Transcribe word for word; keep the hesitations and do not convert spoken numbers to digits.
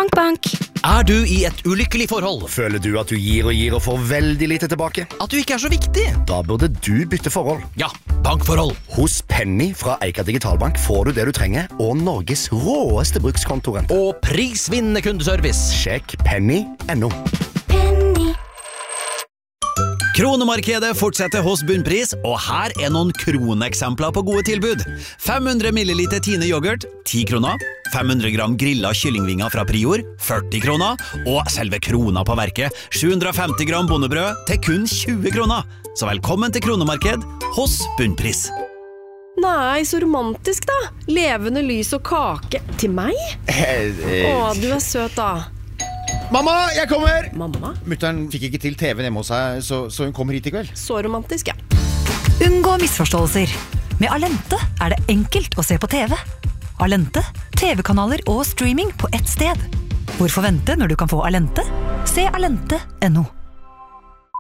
Bank, bank. Er du i et ulykkelig forhold? Føler du at du gir og gir og får veldig lite tilbake? At du ikke er så viktig? Da burde du bytte forhold. Ja, bankforhold. Hos Penny fra Eika Digitalbank får du det du trenger, og Norges råeste brukskontoren. Og prisvinnende kundeservice. Sjekk penny punktum no. Penny. Kronemarkedet fortsetter hos Bunnpris, og her er noen kroneksempler på gode tilbud. fem hundre milliliter Tine yoghurt, ti kroner. fem hundre gram grillet kyllingvinger fra Prior, førti kroner. Og selve krona på verket, sju hundre femti gram bondebrød til kun tjue kroner. Så velkommen til Kronemarked hos Bunnpris. Nei, så romantisk da. Levende lys og kake. Til meg? Å, du er søt da. Mamma, jeg kommer! Mamma? Mutteren fikk ikke til T V-en hjemme hos seg, så, så hun kommer hit i kveld. Så romantisk, ja. Unngå misforståelser. Med Alente er det enkelt å se på T V. Alente, T V-kanaler og streaming på ett sted. Hvorfor vente når du kan få Alente? Se alente punktum no.